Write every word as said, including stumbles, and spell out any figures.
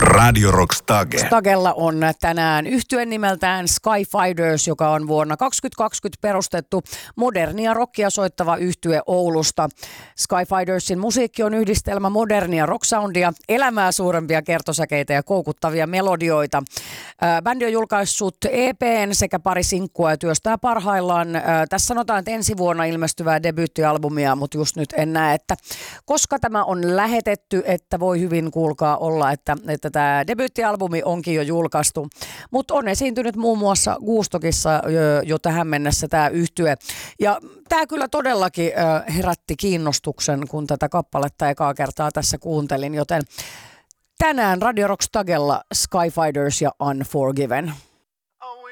Radio Rock Stage. Stagella on tänään yhtye nimeltään Skyfighters, joka on vuonna kaksituhattakaksikymmentä perustettu modernia rockia soittava yhtye Oulusta. Skyfightersin musiikki on yhdistelmä modernia rocksoundia, elämää suurempia kertosäkeitä ja koukuttavia melodioita. Bändi on julkaissut E P:n sekä pari sinkkua ja työstää parhaillaan. Tässä sanotaan, että ensi vuonna ilmestyvää debyyttialbumia, mutta just nyt en näe, että koska tämä on lähetetty, että voi hyvin kuulkaa olla, että, että tämä debyyttialbumi onkin jo julkaistu. Mutta on esiintynyt muun muassa Woodstockissa jo, jo tähän mennessä tämä yhtye. Ja tämä kyllä todellakin herätti kiinnostuksen, kun tätä kappaletta ekaa kertaa tässä kuuntelin, joten tänään Radio Rock Stagella Skyfighters ja Unforgiven.